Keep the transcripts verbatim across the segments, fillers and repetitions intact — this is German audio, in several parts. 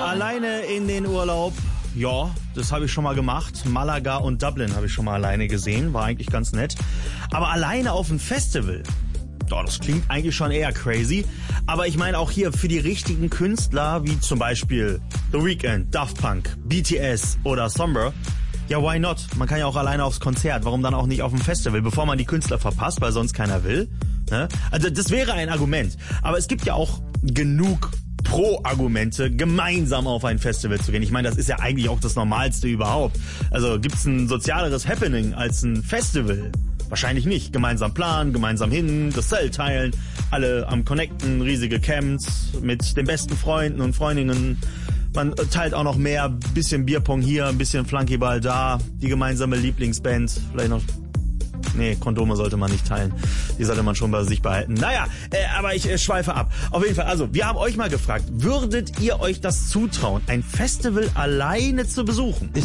Alleine in den Urlaub. Ja, das habe ich schon mal gemacht. Malaga und Dublin habe ich schon mal alleine gesehen. War eigentlich ganz nett. Aber alleine auf ein Festival, ja, das klingt eigentlich schon eher crazy. Aber ich meine auch hier für die richtigen Künstler, wie zum Beispiel The Weeknd, Daft Punk, B T S oder Sombra. Ja, why not? Man kann ja auch alleine aufs Konzert. Warum dann auch nicht auf dem Festival, bevor man die Künstler verpasst, weil sonst keiner will? Ne? Also das wäre ein Argument. Aber es gibt ja auch genug Pro-Argumente, gemeinsam auf ein Festival zu gehen. Ich meine, das ist ja eigentlich auch das Normalste überhaupt. Also gibt's ein sozialeres Happening als ein Festival? Wahrscheinlich nicht. Gemeinsam planen, gemeinsam hin, das Zelt teilen, alle am Connecten, riesige Camps mit den besten Freunden und Freundinnen. Man teilt auch noch mehr, bisschen Bierpong hier, ein bisschen Flunkyball da, die gemeinsame Lieblingsband, vielleicht noch... Nee, Kondome sollte man nicht teilen. Die sollte man schon bei sich behalten. Naja, äh, aber ich äh, schweife ab. Auf jeden Fall, also, wir haben euch mal gefragt, würdet ihr euch das zutrauen, ein Festival alleine zu besuchen? Ich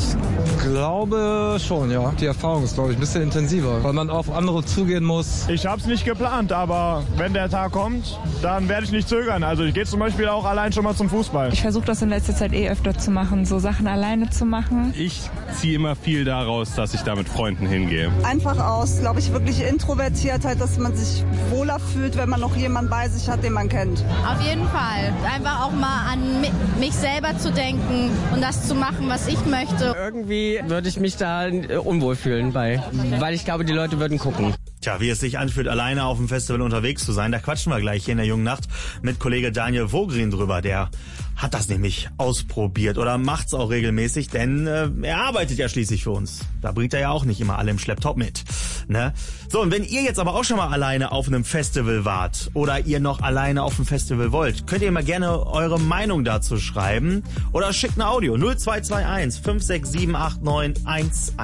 glaube schon, ja. Die Erfahrung ist, glaube ich, ein bisschen intensiver, weil man auf andere zugehen muss. Ich habe es nicht geplant, aber wenn der Tag kommt, dann werde ich nicht zögern. Also ich gehe zum Beispiel auch allein schon mal zum Fußball. Ich versuche das in letzter Zeit eh öfter zu machen, so Sachen alleine zu machen. Ich ziehe immer viel daraus, dass ich da mit Freunden hingehe. Einfach aus, glaube ich, wirklich Introvertiertheit, dass man sich wohler fühlt, wenn man noch jemanden bei sich hat, den man kennt. Auf jeden Fall. Einfach auch mal an mich selber zu denken und das zu machen, was ich möchte. Irgendwie würde ich mich da unwohl fühlen bei, weil ich glaube, die Leute würden gucken. Tja, wie es sich anfühlt, alleine auf dem Festival unterwegs zu sein, da quatschen wir gleich hier in der Jungen Nacht mit Kollege Daniel Vogrin drüber. Der hat das nämlich ausprobiert oder macht's auch regelmäßig, denn äh, er arbeitet ja schließlich für uns. Da bringt er ja auch nicht immer alle im Schlepptau mit. Ne? So, und wenn ihr jetzt aber auch schon mal alleine auf einem Festival wart oder ihr noch alleine auf dem Festival wollt, könnt ihr mal gerne eure Meinung dazu schreiben oder schickt ein Audio null zwei zwei eins fünf sechs sieben acht neun eins eins.